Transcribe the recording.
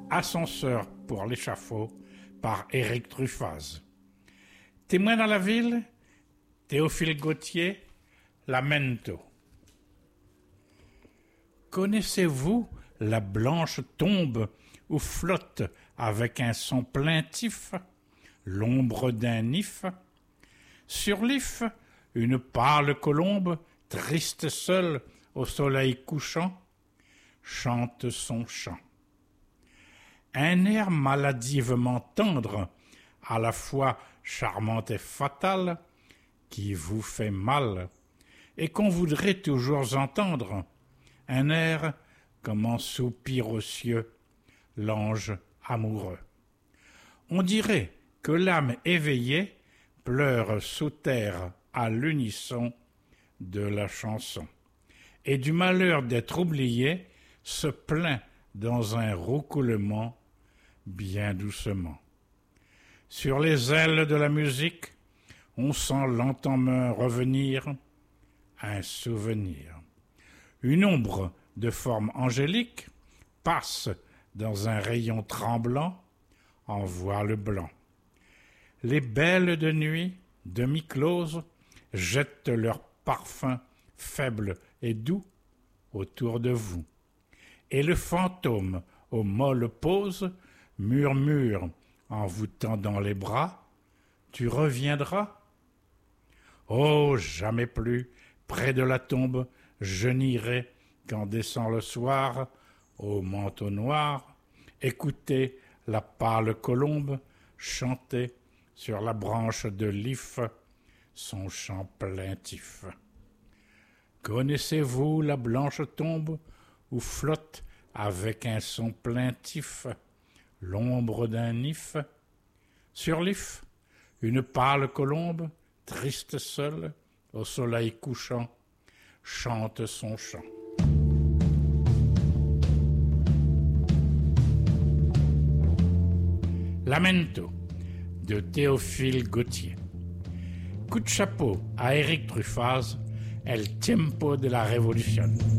Ascenseur pour l'échafaud par Éric Truffaz. Témoin dans la ville, Théophile Gautier, Lamento. Connaissez-vous la blanche tombe où flotte avec un son plaintif l'ombre d'un nif? Sur l'if, une pâle colombe, triste seule au soleil couchant, chante son chant. Un air maladivement tendre, à la fois charmant et fatal, qui vous fait mal, et qu'on voudrait toujours entendre, un air comme en soupir aux cieux, l'ange amoureux. On dirait que l'âme éveillée pleure sous terre à l'unisson de la chanson, et du malheur d'être oublié se plaint dans un roucoulement bien doucement. Sur les ailes de la musique, on sent lentement revenir un souvenir. Une ombre de forme angélique passe dans un rayon tremblant en voile blanc. Les belles de nuit, demi-closes, jettent leur parfum faible et doux autour de vous. Et le fantôme aux molles poses murmure en vous tendant les bras, « Tu reviendras ?» Oh, jamais plus, près de la tombe, je n'irai quand descend le soir, au manteau noir, écouter la pâle colombe chanter sur la branche de l'if son chant plaintif. Connaissez-vous la blanche tombe où flotte avec un son plaintif l'ombre d'un nif? Sur l'if, une pâle colombe, triste seule, au soleil couchant, chante son chant. Lamento de Théophile Gautier. Coup de chapeau à Éric Truffaz, El Tiempo de la Révolution.